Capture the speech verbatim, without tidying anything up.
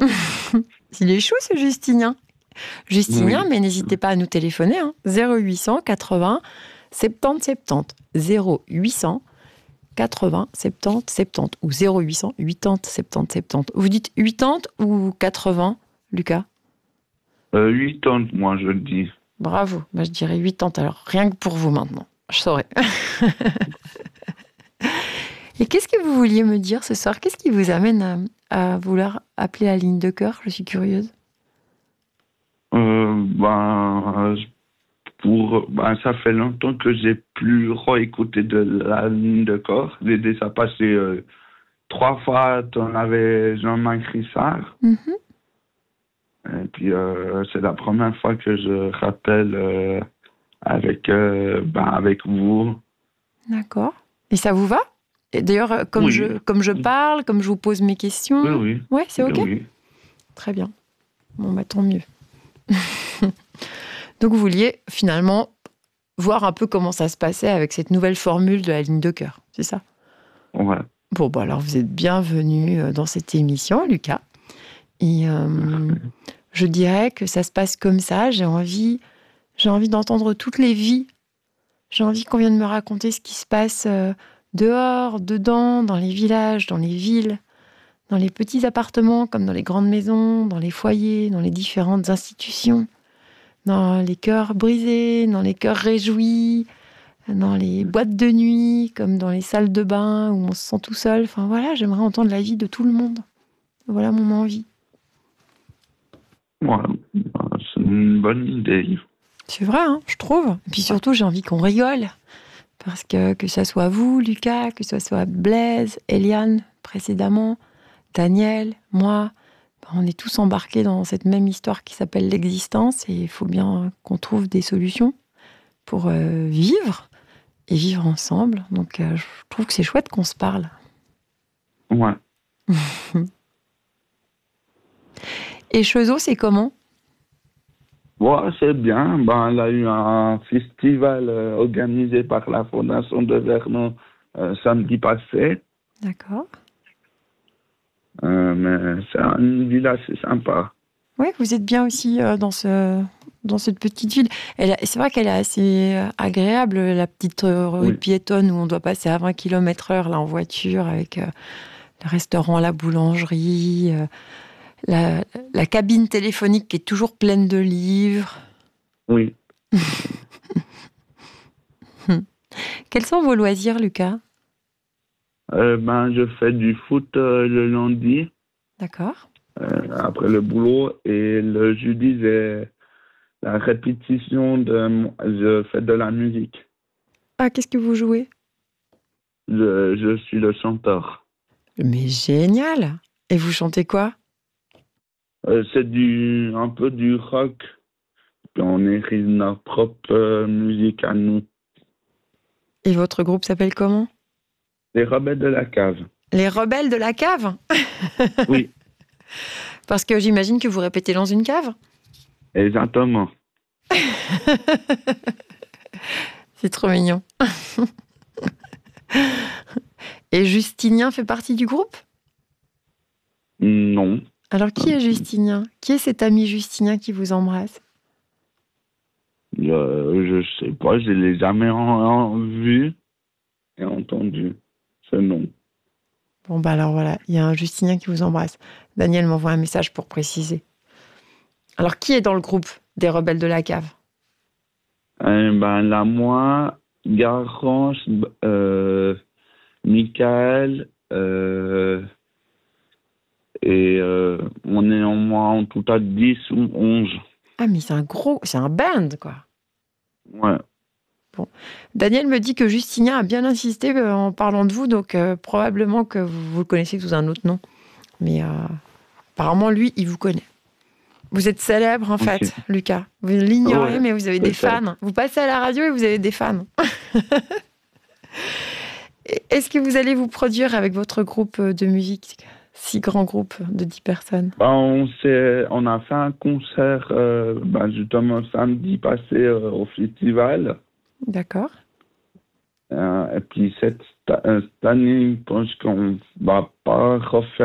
Il est chou, ce Justinien. Justinien, Oui. mais n'hésitez pas à nous téléphoner. Hein. zéro huit cent quatre-vingts soixante-dix soixante-dix. zéro huit cent quatre-vingts soixante-dix soixante-dix. Ou zéro huit cent quatre-vingts soixante-dix soixante-dix. Vous dites quatre-vingts ou quatre-vingts, Lucas? Euh, quatre-vingts, moi, je dis. Bravo. Moi, je dirais quatre-vingts. Alors, rien que pour vous maintenant. Je saurais. Et qu'est-ce que vous vouliez me dire ce soir? Qu'est-ce qui vous amène à, à vouloir appeler la ligne de cœur? Je suis curieuse. Euh, ben, pour, ben, ça fait longtemps que j'ai plus réécouté de la ligne de corps. J'ai déjà passé euh, trois fois, on avait Jean-Marc Richard. Mm-hmm. Et puis, euh, c'est la première fois que je rappelle euh, avec, euh, ben, avec vous. D'accord. Et ça vous va? Et d'ailleurs, comme, Oui. je, comme je parle, comme je vous pose mes questions. Oui, oui. Ouais, c'est OK? Oui, oui. Très bien. Bon, bah tant mieux. Donc, vous vouliez finalement voir un peu comment ça se passait avec cette nouvelle formule de la ligne de cœur, c'est ça? Ouais. Bon, bah alors vous êtes bienvenue dans cette émission, Lucas. Et euh, je dirais que ça se passe comme ça. J'ai envie, j'ai envie d'entendre toutes les vies. J'ai envie qu'on vienne me raconter ce qui se passe euh, dehors, dedans, dans les villages, dans les villes, dans les petits appartements comme dans les grandes maisons, dans les foyers, dans les différentes institutions, dans les cœurs brisés, dans les cœurs réjouis, dans les boîtes de nuit, comme dans les salles de bain où on se sent tout seul. Enfin voilà, j'aimerais entendre la vie de tout le monde. Voilà mon envie. Ouais. Ben, c'est une bonne idée. C'est vrai, hein, je trouve. Et puis surtout, j'ai envie qu'on rigole. Parce que que ça soit vous, Lucas, que ce soit Blaise, Eliane, précédemment, Daniel, moi, ben, on est tous embarqués dans cette même histoire qui s'appelle l'existence et il faut bien qu'on trouve des solutions pour euh, vivre et vivre ensemble. Donc, euh, je trouve que c'est chouette qu'on se parle. Ouais. Et Chezeaux, c'est comment? Ouais, c'est bien. Ben, il y a eu un festival euh, organisé par la Fondation de Vernon euh, samedi passé. D'accord. Euh, mais c'est une ville assez sympa. Oui, vous êtes bien aussi euh, dans, ce, dans cette petite ville. Elle, c'est vrai qu'elle est assez euh, agréable, la petite euh, rue Oui. piétonne où on doit passer à vingt kilomètres heure là, en voiture avec euh, le restaurant, la boulangerie, euh, la, la cabine téléphonique qui est toujours pleine de livres. Oui. Quels sont vos loisirs, Lucas? Euh, ben, je fais du foot euh, le lundi D'accord. euh, après le boulot et le jeudi, j'ai la répétition de. mon- Je fais de la musique. Ah, qu'est-ce que vous jouez? Je, je suis le chanteur. Mais génial! Et vous chantez quoi? Euh, c'est du, un peu du rock. Puis on écrit notre propre euh, musique à nous. Et votre groupe s'appelle comment? Les rebelles de la cave. Les Rebelles de la cave? Oui, Parce que j'imagine que vous répétez dans une cave? exactement. C'est trop mignon. Et Justinien fait partie du groupe? Non. Alors, qui est Justinien? Qui est cet ami Justinien qui vous embrasse? Je, je sais pas, je l'ai jamais en, en vu et entendu ce nom. Bon, bah alors voilà, il y a un Justinien qui vous embrasse. Daniel m'envoie un message pour préciser. Alors, qui est dans le groupe des Rebelles de la cave? Eh ben là, moi, Garance, euh, Michael, euh, et euh, on est en moins en tout à dix ou onze. Ah, mais c'est un gros... C'est un band, quoi. Ouais. Daniel me dit que Justinien a bien insisté euh, en parlant de vous, donc euh, probablement que vous, vous le connaissez sous un autre nom. Mais euh, apparemment, lui, il vous connaît. Vous êtes célèbre, en Ok. fait, Lucas. Vous l'ignorez, Ouais, mais vous avez des peut-être. fans. Vous passez à la radio et vous avez des fans. Est-ce que vous allez vous produire avec votre groupe de musique, si grand groupe de dix personnes? Ben, on, s'est- on a fait un concert euh, ben, justement samedi passé euh, au festival. D'accord. Euh, et puis cette, sta- euh, cette année, je pense qu'on va pas refaire